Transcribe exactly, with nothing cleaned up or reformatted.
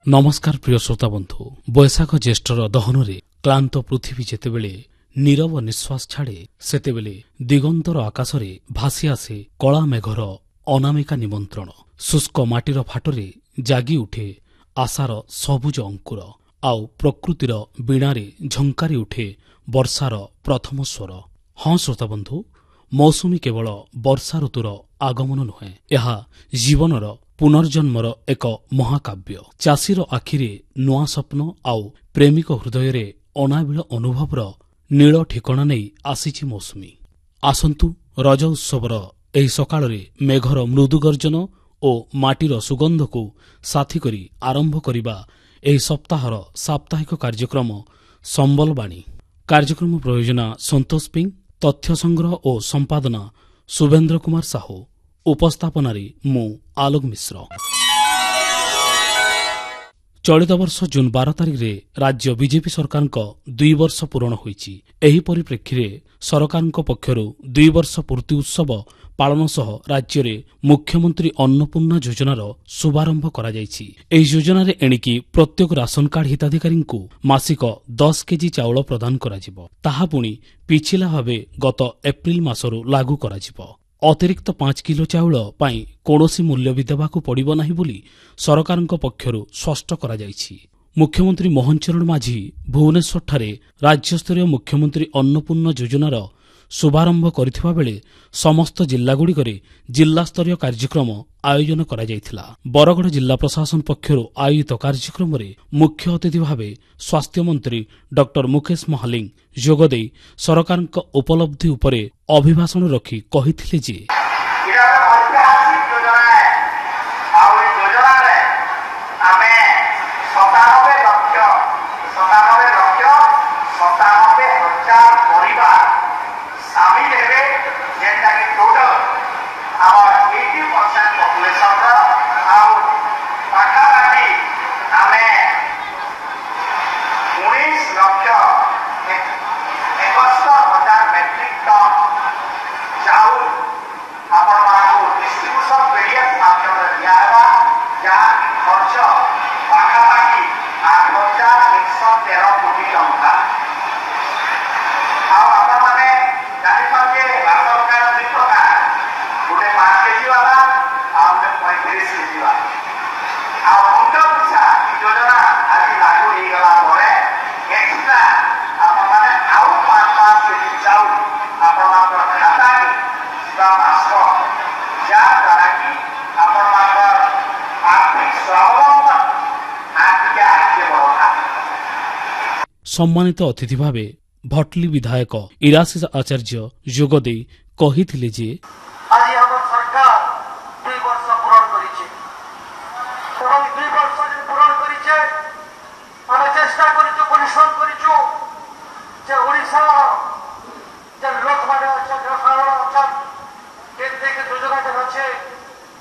नमस्कार प्रिय श्रोता बंधु बैशाख ज्येष्ठर दहन क्लांत पृथ्वी जेतेबेले नीरव निश्वास छाड़े सेतेबेले दिगंतर आकाशरे भासी आसे कला मेघर अनामिका निमंत्रण। शुष्क माटीर फाटरे जागी उठे आशार सबुज अंकुर आउ प्रकृतिर बीणारे झंकारी उठे वर्षार प्रथम स्वर। हाँ श्रोता बंधु, मौसुमी केवल वर्षा ऋतुर आगमन नुहे, यह जीवनर पुनर्जन्मर एक महाकाव्य। चाषीर आखिरे नुआ स्वप्न आउ प्रेमिक हृदय अनाबिल अनुभवर नील ठिकणा नहीं आसीछि मौसुमी। आसंतु रज उत्सवर एही सकाଳରେ मेघर मृदु गर्जन और माटीर सुगंध को साथी करी आरंभ करिबा एही सप्ताहर साप्ताहिक कार्यक्रम संबलवाणी। कार्यक्रम प्रयोजना संतोष पिंग, तथ्य संग्रह और संपादना शुभेन्द्र कुमार साहू, उपस्थापनारे मु आलोक मिश्र। चलित वर्ष जून बार तारिख रे राज्य बीजेपी सरकार दुई वर्ष पूरण होईछि। एही परिप्रेक्षी सरकार पक्षरु दुई वर्ष पूर्ति उत्सव पालन सह राज्य रे मुख्यमंत्री अन्नपूर्णा योजनार शुभारंभ करा जायछि। एही योजना रे एणिकी प्रत्येक राशन कार्ड हिताधिकारी को मासिक दस केजी चाउल प्रदान कराजिबो। ताहा पुणी पिछिला भावे गत एप्रिल मासरु लागू कराजिबो। अतिरिक्त पांच किलो चाउल पाई कौनसी मूल्य भी देवाकू पड़िबो नाही बोली सरकारक पक्षरु स्पष्ट करा जायछि। मुख्यमंत्री मोहन चरण माझी भुवनेश्वर ठारे राज्यस्तरीय मुख्यमंत्री अन्नपूर्णा योजनार शुभारंभ करिथिबा बेले समस्त जिल्लागुड़िकरे जिल्लास्तरीय कार्यक्रम आयोजन करा जायथिला। बरगड़ जिला प्रशासन पक्षरु आयोजित कार्यक्रम रे मुख्य अतिथि भावे स्वास्थ्य मंत्री डॉक्टर मुकेश महालिंग जोगदेई सरकारक उपलब्धि उपरे अभिभाषण रखी कहिथिले जे सम्मानित अतिथि भावे भटली विधायक इराशिष आचार्य जोगदेई कहिथिले जे आज हम सरकार दुई वर्ष पूरण करिছে এবং দুই वर्ष যে पूरण करिছে আমরা চেষ্টা করিছো পরিশ্রम